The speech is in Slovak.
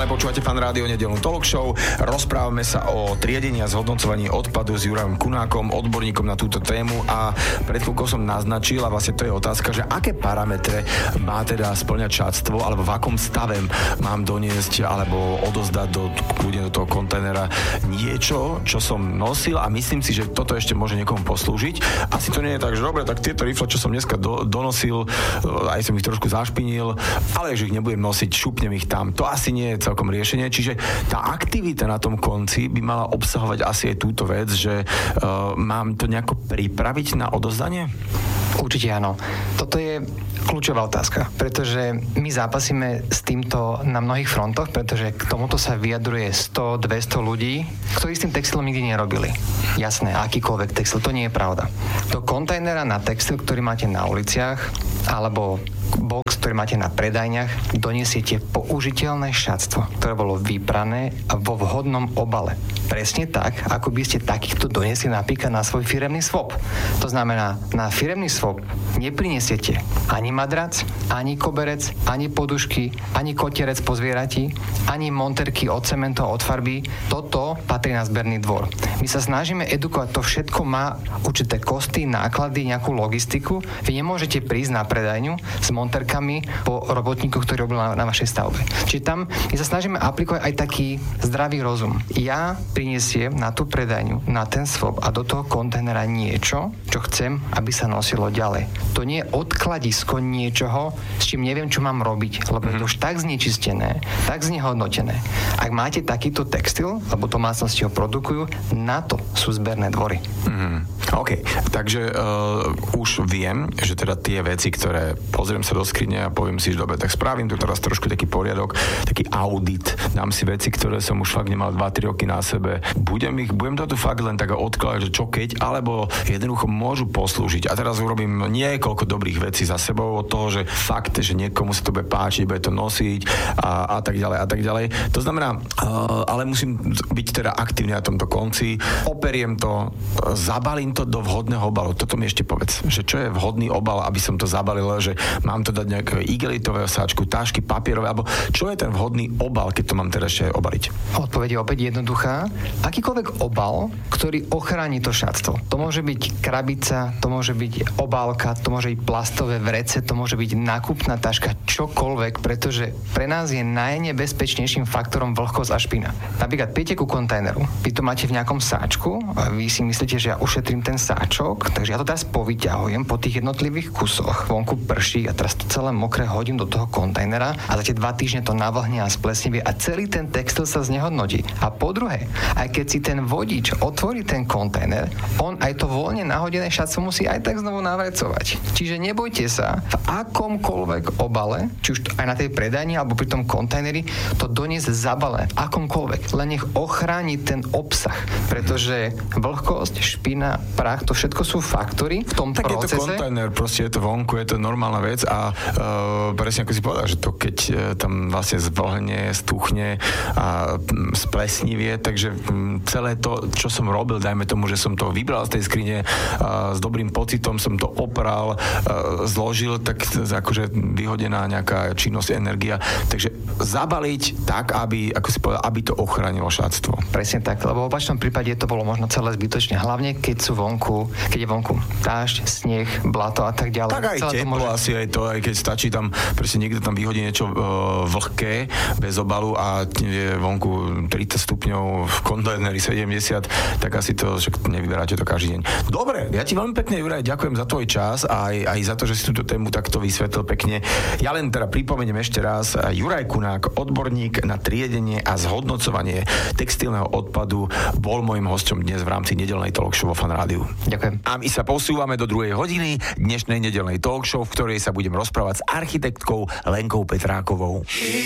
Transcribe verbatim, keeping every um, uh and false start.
Stále počúvate Fan Rádio nedeľnú talk show. Rozprávame sa o triedení a zhodnocovaní odpadu s Jurajom Kunákom, odborníkom na túto tému, a pred chvíľkou som naznačil, a vlastne to je otázka, že aké parametre má teda spĺňať šatstvo, alebo v akom stave mám doniesť alebo odozdať do, do toho kontajnera niečo, čo som nosil, a myslím si, že toto ešte môže niekomu poslúžiť. Asi to nie je tak, že dobre, tak tieto rifle, čo som dneska do, donosil, aj som ich trošku zašpinil, ale že ich nebudem nosiť, šupnem ich tam. To asi nie je celkom riešenie, čiže tá aktivita na tom konci by mala obsahovať asi aj túto vec, že uh, mám to nejako pripraviť na odozdanie? Určite áno. Toto je kľúčová otázka, pretože my zápasíme s týmto na mnohých frontoch, pretože k tomuto sa vyjadruje sto dvesto ľudí, ktorí s tým textilom nikdy nerobili. Jasné, akýkoľvek textil, to nie je pravda. Do kontajnera na textil, ktorý máte na uliciach, alebo box, ktorý máte na predajniach, donesiete použiteľné šatstvo, ktoré bolo vyprané a vo vhodnom obale. Presne tak, ako by ste takýchto doniesli napríklad na svoj firemný swap. To znamená, na firemný swap neprinesiete ani madrac, ani koberec, ani podušky, ani kotierec po zvierati, ani monterky od cementov, od farby. Toto patrí na zberný dvor. My sa snažíme edukovať, to všetko má určité kosty, náklady, nejakú logistiku. Vy nemôžete prísť na predajňu s monterkami po robotníkoch, ktorí robili na, na vašej stavbe. Čiže tam my sa snažíme aplikovať aj taký zdravý rozum. Ja prinesiem na tú predajňu, na ten swap a do toho kontajnera niečo, čo chcem, aby sa nosilo ďalej. To nie je odkladisko niečoho, s čím neviem, čo mám robiť, lebo je to už tak znečistené, tak znehodnotené. Ak máte takýto textil, alebo domácnosti ho produkujú, na to sú zberné dvory. Mm-hmm. OK, takže uh, už viem, že teda tie veci, ktoré pozriem sa do skrine a poviem si, že dobre, tak spravím tu teraz trošku taký poriadok, taký audit, dám si veci, ktoré som už fakt nemal dva tri roky na sebe. Budem ich, budem to tu fakt len tak odkladať, že čo keď, alebo jednoducho môžu poslúžiť. A teraz urobím niekoľko dobrých vecí za sebou, od toho, že fakt, že niekomu sa to bude páčiť, bude to nosiť a, a tak ďalej a tak ďalej. To znamená, uh, ale musím byť teda aktívny na tomto konci, operiem to, zabalím to do vhodného obalu. Toto mi ešte povedz, že čo je vhodný obal, aby som to zabalil, že mám to dať nejaké igelitového sáčku, tášky papierové, alebo čo je ten vhodný obal, keď to mám teda ešte obaliť? Odpoveď je opäť jednoduchá. Akýkoľvek obal, ktorý ochráni to šatstvo. To môže byť krabica, to môže byť obálka, to môže byť plastové vrece, to môže byť nákupná taška, čokoľvek, pretože pre nás je najnebezpečnejším faktorom vlhkosť a špina. Napríklad pijete ku kontajneru, vy to máte v nejakom sáčku a vy si myslíte, že ja ušetrím ten sáčok, takže ja to teraz povyťahujem po tých jednotlivých kusoch. Vonku prší a teraz to celé mokré hodím do toho kontajnera a za tie dva týždne to navlhne a splesnivie a celý ten textil sa znehodnotí. A po druhé, aj keď si ten vodič otvorí ten kontajner, on aj to voľne nahodené šatstvo musí aj tak znovu navrecovať. Čiže nebojte sa, v akomkoľvek obale, či už aj na tej predajni alebo pri tom kontajneri, to doniesť zabalené, akomkoľvek. Len nech ochráni ten obsah, pretože vlhkosť, špina, prach, to všetko sú faktory v tom tak procese. Tak je to kontajner, proste je to vonku, je to normálna vec a uh, presne ako si povedal, že to keď uh, tam vlastne zvlhne, stuchne a um, splesnivie, takže um, celé to, čo som robil, dajme tomu, že som to vybral z tej skrine uh, s dobrým pocitom, som to opral, uh, zložil, tak akože vyhodená nejaká činnosť, energia, takže zabaliť tak, aby, ako si povedal, aby to ochránilo šatstvo. Presne tak, lebo v opačnom prípade to bolo možno celé zbytočne, hlavne keď sú vonku, keď je vonku dážď, sneh, blato a tak ďalej. Tak aj celé teplo môže... asi aj to, aj keď stačí tam, presne niekto tam vyhodí niečo uh, vlhké, bez obalu a je vonku tridsať stupňov, v kontajneri sedemdesiat, tak asi to, že nevyberáte to každý deň. Dobre, ja ti veľmi pekne, Juraj, ďakujem za tvoj čas a aj, aj za to, že si túto tému takto vysvetlil pekne. Ja len teda pripomeniem ešte raz, Juraj Kunák, odborník na triedenie a zhodnocovanie textilného odpadu, bol môjim hosťom dnes v rámci nedeľnej talk show vo Fan Rádiu. Ďakujem. A my sa posúvame do druhej hodiny dnešnej nedeľnej talk show, v ktorej sa budem rozprávať s architektkou Lenkou Petrákovou.